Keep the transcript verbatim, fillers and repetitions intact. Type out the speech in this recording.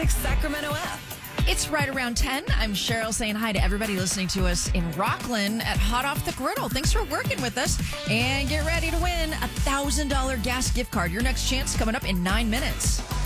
Sacramento app. It's right around ten. I'm Cheryl saying hi to everybody listening to us in Rockland at Hot Off the Griddle. Thanks for working with us. And get ready to win a one thousand dollars gas gift card. Your next chance coming up in nine minutes.